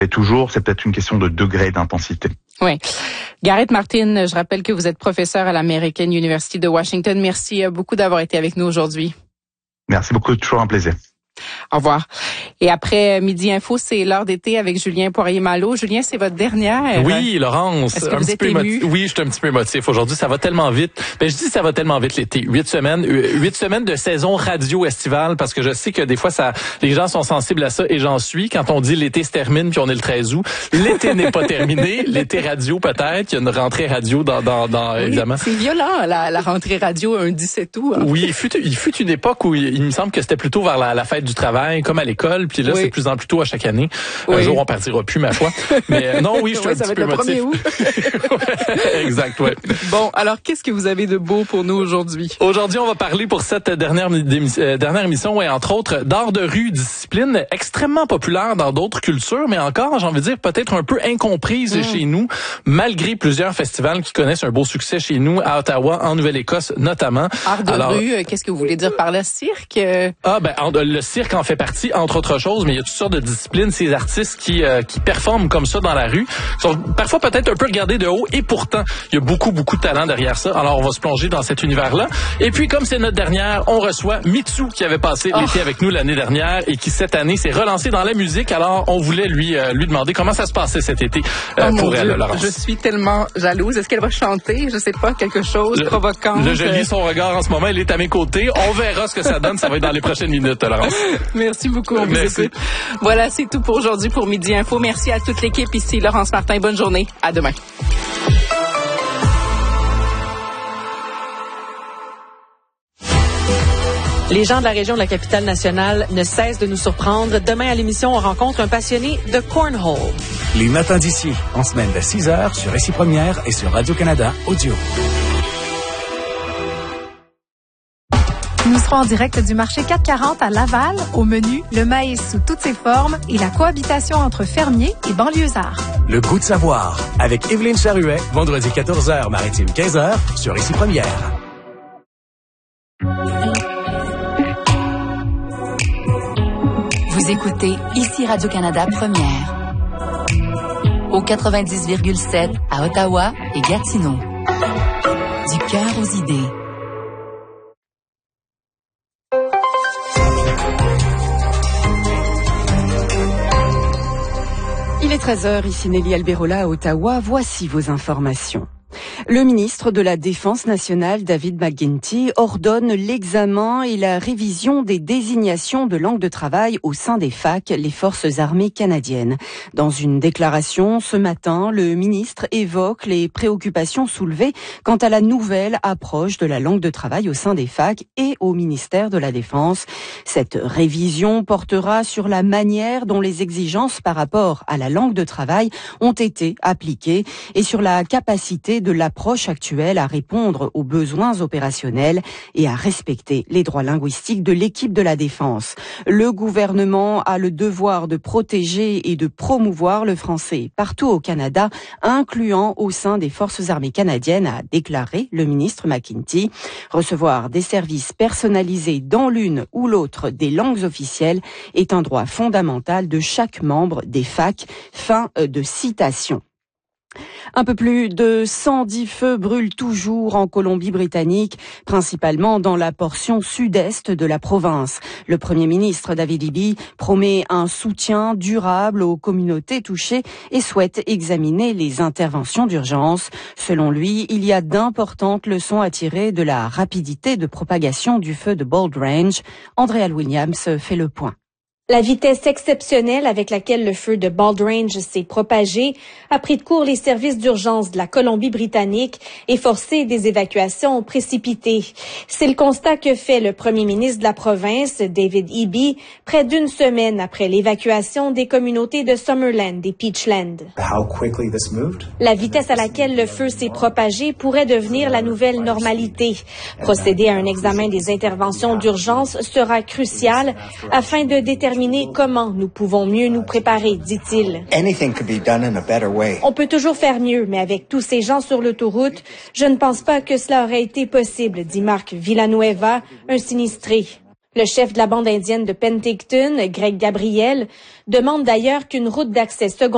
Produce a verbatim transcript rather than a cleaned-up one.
Et toujours, c'est peut-être une question de degré d'intensité. Oui. Gareth Martin, je rappelle que vous êtes professeur à l'American University de Washington. Merci beaucoup d'avoir été avec nous aujourd'hui. Merci beaucoup, toujours un plaisir. Au revoir. Et après Midi Info, c'est l'heure d'été avec Julien Poirier-Malo. Julien, c'est votre dernière. Oui, Laurence. Est-ce que un vous petit êtes peu ému? émotif. Oui, je suis un petit peu émotif. Aujourd'hui, ça va tellement vite. Ben, je dis ça va tellement vite l'été. Huit semaines, huit semaines de saison radio estivale, parce que je sais que des fois, ça, les gens sont sensibles à ça et j'en suis. Quand on dit l'été se termine puis on est le treize août, l'été n'est pas terminé. L'été radio peut-être. Il y a une rentrée radio dans, dans, dans Oui, évidemment. C'est violent, la, la rentrée radio un dix-sept août. Hein. Oui, il fut, il fut une époque où il, il me semble que c'était plutôt vers la, la fête du travail, comme à l'école. Puis là, oui. c'est de plus en plus tôt à chaque année. Oui. Un jour, on partira plus, ma foi. Mais euh, non, oui, je suis ouais, un ça petit va peu être le émotif. premier août. Ouais, exact, ouais. Bon, alors qu'est-ce que vous avez de beau pour nous aujourd'hui? Aujourd'hui, on va parler pour cette dernière, euh, dernière émission, et entre autres, d'art de rue, discipline extrêmement populaire dans d'autres cultures, mais encore, j'ai envie de dire, peut-être un peu incomprise mmh. chez nous, malgré plusieurs festivals qui connaissent un beau succès chez nous, à Ottawa, en Nouvelle-Écosse notamment. Art de Alors, rue, qu'est-ce que vous voulez dire par le cirque? Ah, ben, le cirque en fait partie, entre autres choses, mais il y a toutes sortes de disciplines, ces artistes qui euh, qui performent comme ça dans la rue, sont parfois peut-être un peu regardés de haut, et pourtant, il y a beaucoup, beaucoup de talent derrière ça. Alors, on va se plonger dans cet univers-là. Et puis, comme c'est notre dernière, on reçoit Mitsou, qui avait passé oh. l'été avec nous l'année dernière et qui, cette année, s'est relancé dans la musique. Alors, on voulait lui euh, lui demander comment ça se passait cet été euh, oh pour elle, Dieu, Laurence. Je suis tellement jalouse. Est-ce qu'elle va chanter? Je sais pas, quelque chose le, provocant. Le, je lis son regard en ce moment. Il est à mes côtés. On verra ce que ça donne. Ça va être dans les prochaines minutes, Laurence. Merci beaucoup. On Merci. vous écoute. Voilà, c'est tout pour aujourd'hui pour Midi Info. Merci à toute l'équipe ici. Laurence Martin, bonne journée. À demain. Les gens de la région de la capitale nationale ne cessent de nous surprendre. Demain à l'émission, on rencontre un passionné de cornhole. Les matins d'ici, en semaine de six heures sur Ici Première et sur Radio-Canada Audio. Nous serons en direct du marché quatre quarante à Laval. Au menu, le maïs sous toutes ses formes et la cohabitation entre fermiers et banlieusards. Le goût de savoir, avec Evelyne Charuet, vendredi quatorze heures, maritime quinze heures, sur Ici Première. Vous écoutez Ici Radio-Canada Première. Au quatre-vingt-dix virgule sept à Ottawa et Gatineau. Du cœur aux idées. Il est treize heures, ici Nelly Alberola à Ottawa. Voici vos informations. Le ministre de la Défense nationale, David McGuinty, ordonne l'examen et la révision des désignations de langue de travail au sein des facs, les forces armées canadiennes. Dans une déclaration ce matin, le ministre évoque les préoccupations soulevées quant à la nouvelle approche de la langue de travail au sein des facs et au ministère de la Défense. Cette révision portera sur la manière dont les exigences par rapport à la langue de travail ont été appliquées et sur la capacité de l'approche actuelle à répondre aux besoins opérationnels et à respecter les droits linguistiques de l'équipe de la défense. Le gouvernement a le devoir de protéger et de promouvoir le français partout au Canada, incluant au sein des forces armées canadiennes, a déclaré le ministre McGuinty. Recevoir des services personnalisés dans l'une ou l'autre des langues officielles est un droit fondamental de chaque membre des facs. Fin de citation. Un peu plus de cent dix feux brûlent toujours en Colombie-Britannique, principalement dans la portion sud-est de la province. Le Premier ministre David Eby promet un soutien durable aux communautés touchées et souhaite examiner les interventions d'urgence. Selon lui, il y a d'importantes leçons à tirer de la rapidité de propagation du feu de Bold Range. Andrea Williams fait le point. La vitesse exceptionnelle avec laquelle le feu de Bold Range s'est propagé a pris de court les services d'urgence de la Colombie-Britannique et forcé des évacuations précipitées. C'est le constat que fait le premier ministre de la province, David Eby, près d'une semaine après l'évacuation des communautés de Summerland et Peachland. La vitesse à laquelle le feu s'est propagé pourrait devenir la nouvelle normalité. Procéder à un examen des interventions d'urgence sera crucial afin de déterminer comment nous pouvons mieux nous préparer, dit-il. On peut toujours faire mieux, mais avec tous ces gens sur l'autoroute, je ne pense pas que cela aurait été possible, dit Marc Villanueva, un sinistré. Le chef de la bande indienne de Penticton, Greg Gabriel, demande d'ailleurs qu'une route d'accès secondaire